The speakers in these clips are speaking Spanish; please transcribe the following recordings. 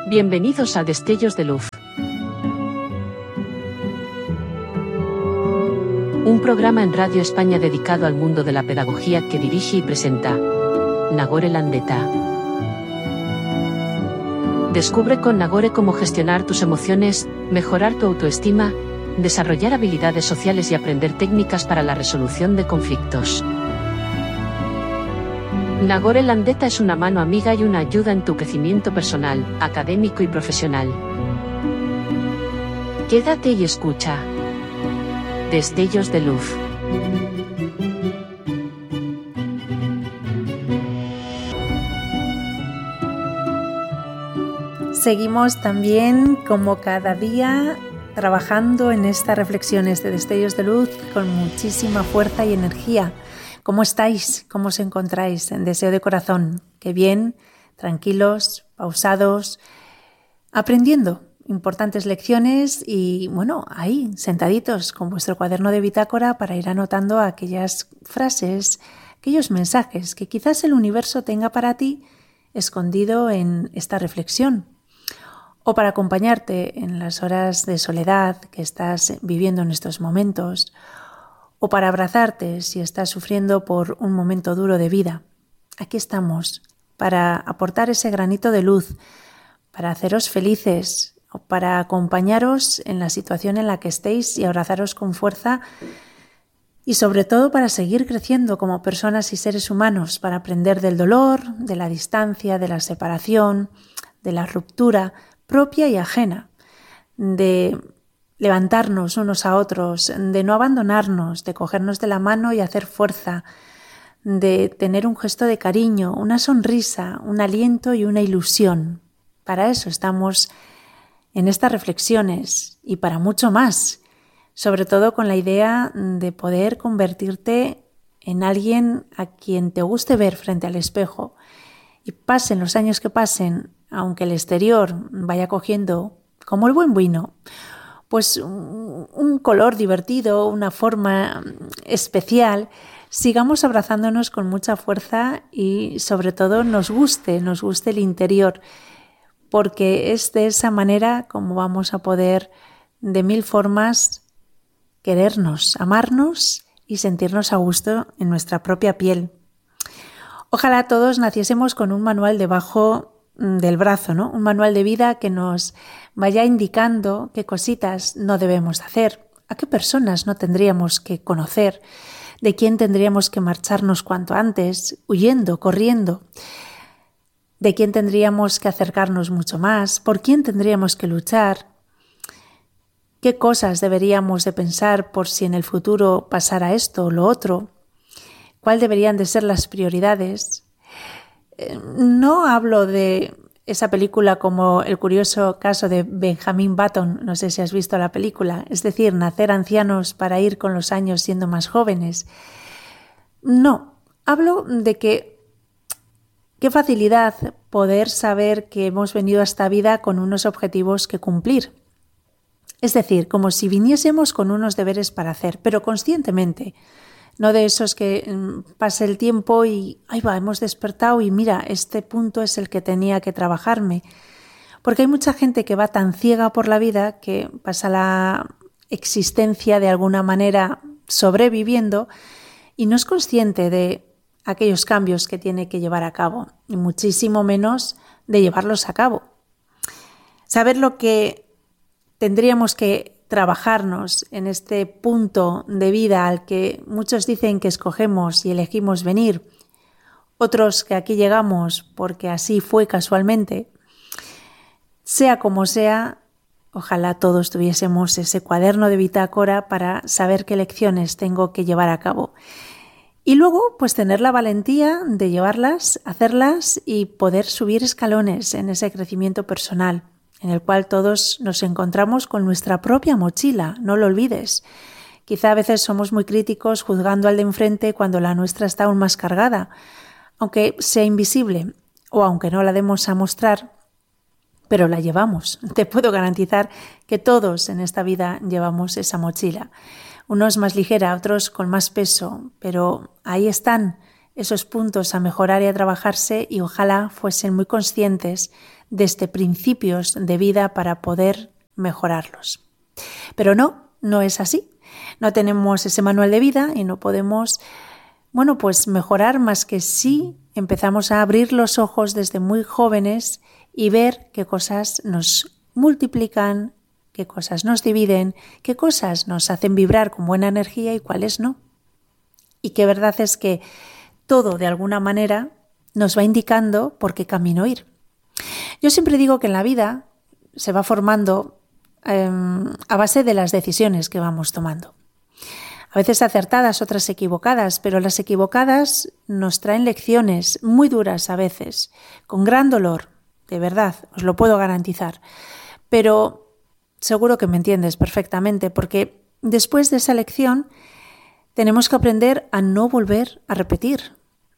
Bienvenidos a Destellos de Luz. Un programa en Radio España dedicado al mundo de la pedagogía que dirige y presenta Nagore Landeta. Descubre con Nagore cómo gestionar tus emociones, mejorar tu autoestima, desarrollar habilidades sociales y aprender técnicas para la resolución de conflictos. Nagore Landeta es una mano amiga y una ayuda en tu crecimiento personal, académico y profesional. Quédate y escucha. Destellos de Luz. Seguimos también, como cada día, trabajando en estas reflexiones de Destellos de Luz con muchísima fuerza y energía. ¿Cómo estáis? ¿Cómo os encontráis? En deseo de corazón. Qué bien, tranquilos, pausados, aprendiendo importantes lecciones y, bueno, ahí, sentaditos con vuestro cuaderno de bitácora para ir anotando aquellas frases, aquellos mensajes que quizás el universo tenga para ti escondido en esta reflexión. O para acompañarte en las horas de soledad que estás viviendo en estos momentos, o para abrazarte si estás sufriendo por un momento duro de vida. Aquí estamos para aportar ese granito de luz, para haceros felices o para acompañaros en la situación en la que estéis y abrazaros con fuerza y sobre todo para seguir creciendo como personas y seres humanos, para aprender del dolor, de la distancia, de la separación, de la ruptura propia y ajena, de levantarnos unos a otros, de no abandonarnos, de cogernos de la mano y hacer fuerza, de tener un gesto de cariño, una sonrisa, un aliento y una ilusión. Para eso estamos en estas reflexiones y para mucho más, sobre todo con la idea de poder convertirte en alguien a quien te guste ver frente al espejo y pasen los años que pasen, aunque el exterior vaya cogiendo, como el buen vino, pues un color divertido, una forma especial, sigamos abrazándonos con mucha fuerza y sobre todo nos guste el interior, porque es de esa manera como vamos a poder de mil formas querernos, amarnos y sentirnos a gusto en nuestra propia piel. Ojalá todos naciésemos con un manual debajo del brazo, ¿no? Un manual de vida que nos vaya indicando qué cositas no debemos hacer, a qué personas no tendríamos que conocer, de quién tendríamos que marcharnos cuanto antes, huyendo, corriendo, de quién tendríamos que acercarnos mucho más, por quién tendríamos que luchar, qué cosas deberíamos de pensar por si en el futuro pasara esto o lo otro, cuál deberían de ser las prioridades. No hablo de esa película como el curioso caso de Benjamin Button, no sé si has visto la película, es decir, nacer ancianos para ir con los años siendo más jóvenes. No, hablo de que qué facilidad poder saber que hemos venido a esta vida con unos objetivos que cumplir. Es decir, como si viniésemos con unos deberes para hacer, pero conscientemente. No de esos que pase el tiempo y ahí va, hemos despertado y mira, este punto es el que tenía que trabajarme. Porque hay mucha gente que va tan ciega por la vida que pasa la existencia de alguna manera sobreviviendo y no es consciente de aquellos cambios que tiene que llevar a cabo y muchísimo menos de llevarlos a cabo. Saber lo que tendríamos que trabajarnos en este punto de vida al que muchos dicen que escogemos y elegimos venir, otros que aquí llegamos porque así fue casualmente. Sea como sea, ojalá todos tuviésemos ese cuaderno de bitácora para saber qué lecciones tengo que llevar a cabo. Y luego, pues tener la valentía de llevarlas, hacerlas y poder subir escalones en ese crecimiento personal, en el cual todos nos encontramos con nuestra propia mochila, no lo olvides. Quizá a veces somos muy críticos juzgando al de enfrente cuando la nuestra está aún más cargada, aunque sea invisible o aunque no la demos a mostrar, pero la llevamos. Te puedo garantizar que todos en esta vida llevamos esa mochila. Unos más ligera, otros con más peso, pero ahí están esos puntos a mejorar y a trabajarse y ojalá fuesen muy conscientes de principios de vida para poder mejorarlos. Pero no es así. No tenemos ese manual de vida y no podemos, mejorar más que si empezamos a abrir los ojos desde muy jóvenes y ver qué cosas nos multiplican, qué cosas nos dividen, qué cosas nos hacen vibrar con buena energía y cuáles no. Y que verdad es que todo de alguna manera nos va indicando por qué camino ir. Yo siempre digo que en la vida se va formando a base de las decisiones que vamos tomando. A veces acertadas, otras equivocadas, pero las equivocadas nos traen lecciones muy duras a veces, con gran dolor, de verdad, os lo puedo garantizar. Pero seguro que me entiendes perfectamente, porque después de esa lección tenemos que aprender a no volver a repetir.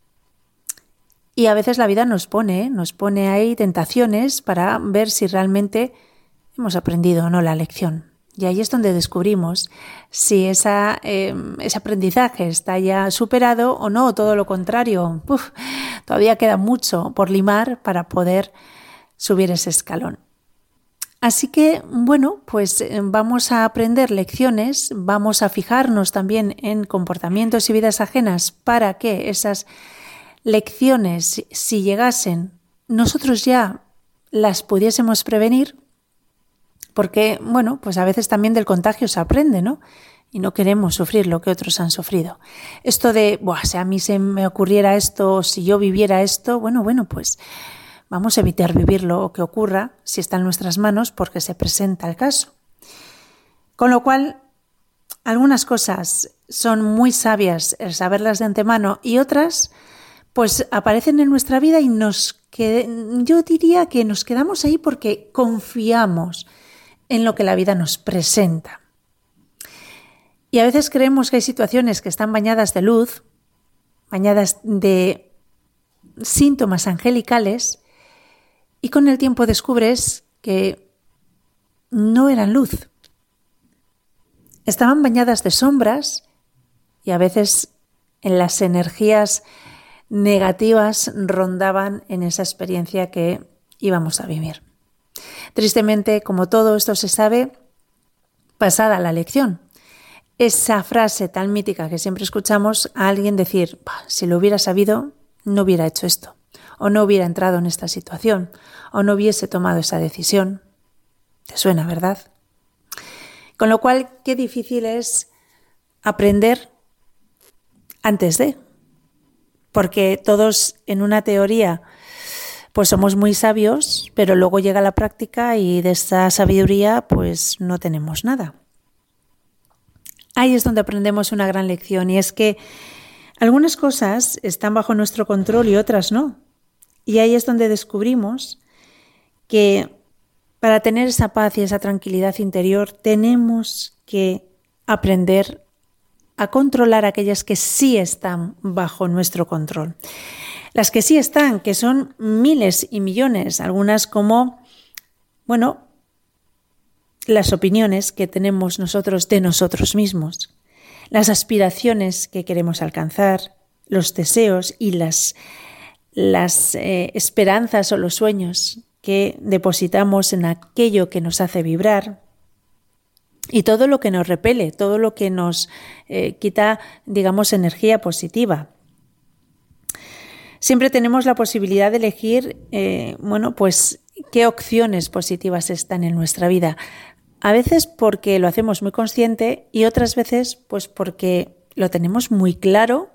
Y a veces la vida nos pone ahí tentaciones para ver si realmente hemos aprendido o no la lección. Y ahí es donde descubrimos si ese aprendizaje está ya superado o no, o todo lo contrario. Todavía queda mucho por limar para poder subir ese escalón. Así que, vamos a aprender lecciones, vamos a fijarnos también en comportamientos y vidas ajenas para que esas lecciones, si llegasen, nosotros ya las pudiésemos prevenir, porque, a veces también del contagio se aprende, ¿no? Y no queremos sufrir lo que otros han sufrido. Esto de, si a mí se me ocurriera esto, si yo viviera esto, pues vamos a evitar vivirlo o que ocurra si está en nuestras manos porque se presenta el caso. Con lo cual, algunas cosas son muy sabias el saberlas de antemano y otras pues aparecen en nuestra vida y yo diría que nos quedamos ahí porque confiamos en lo que la vida nos presenta. Y a veces creemos que hay situaciones que están bañadas de luz, bañadas de síntomas angelicales, y con el tiempo descubres que no eran luz. Estaban bañadas de sombras y a veces en las energías negativas rondaban en esa experiencia que íbamos a vivir. Tristemente, como todo esto se sabe, pasada la lección, esa frase tan mítica que siempre escuchamos a alguien decir, si lo hubiera sabido, no hubiera hecho esto, o no hubiera entrado en esta situación, o no hubiese tomado esa decisión. ¿Te suena, verdad? Con lo cual, qué difícil es aprender antes de. Porque todos en una teoría pues somos muy sabios, pero luego llega la práctica y de esta sabiduría pues no tenemos nada. Ahí es donde aprendemos una gran lección y es que algunas cosas están bajo nuestro control y otras no. Y ahí es donde descubrimos que para tener esa paz y esa tranquilidad interior tenemos que aprender a controlar aquellas que sí están bajo nuestro control. Las que sí están, que son miles y millones, algunas como, las opiniones que tenemos nosotros de nosotros mismos, las aspiraciones que queremos alcanzar, los deseos y las esperanzas o los sueños que depositamos en aquello que nos hace vibrar, y todo lo que nos repele, todo lo que nos quita, energía positiva. Siempre tenemos la posibilidad de elegir, qué opciones positivas están en nuestra vida. A veces porque lo hacemos muy consciente y otras veces pues porque lo tenemos muy claro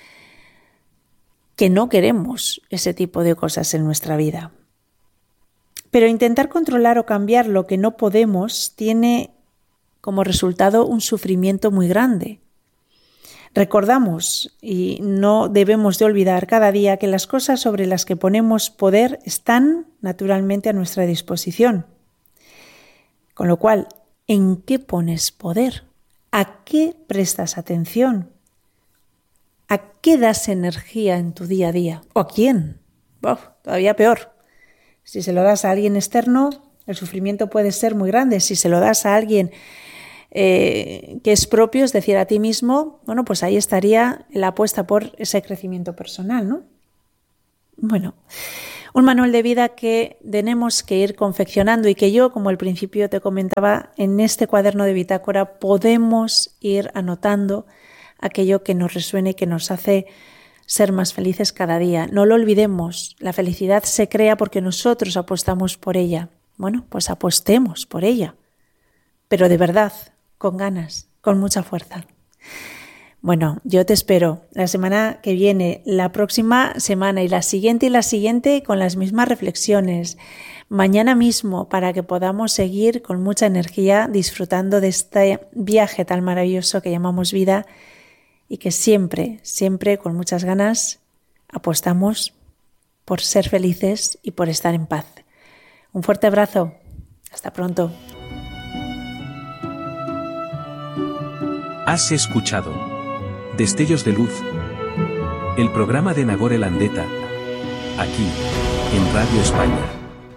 que no queremos ese tipo de cosas en nuestra vida. Pero intentar controlar o cambiar lo que no podemos tiene como resultado un sufrimiento muy grande. Recordamos y no debemos de olvidar cada día que las cosas sobre las que ponemos poder están naturalmente a nuestra disposición. Con lo cual, ¿en qué pones poder? ¿A qué prestas atención? ¿A qué das energía en tu día a día? ¿O a quién? Todavía peor. Si se lo das a alguien externo, el sufrimiento puede ser muy grande. Si se lo das a alguien que es propio, es decir, a ti mismo, bueno, pues ahí estaría la apuesta por ese crecimiento personal, ¿no? Bueno, un manual de vida que tenemos que ir confeccionando y que yo, como al principio te comentaba, en este cuaderno de bitácora podemos ir anotando aquello que nos resuene y que nos hace ser más felices cada día. No lo olvidemos, la felicidad se crea porque nosotros apostamos por ella. Bueno, pues apostemos por ella, pero de verdad, con ganas, con mucha fuerza. Bueno, yo te espero la semana que viene, la próxima semana y la siguiente con las mismas reflexiones. Mañana mismo para que podamos seguir con mucha energía disfrutando de este viaje tan maravilloso que llamamos vida y que siempre, siempre con muchas ganas apostamos por ser felices y por estar en paz. Un fuerte abrazo. Hasta pronto. Has escuchado Destellos de Luz, el programa de Nagore Landeta, aquí, en Radio España.